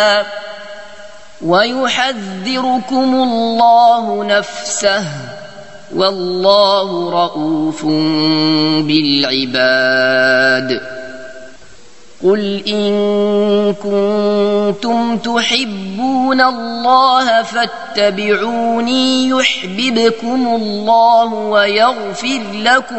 ويحذركم الله نفسه والله رءوف بالعباد. قل إن كنتم تحبون الله فاتبعوني يحببكم الله ويغفر لكم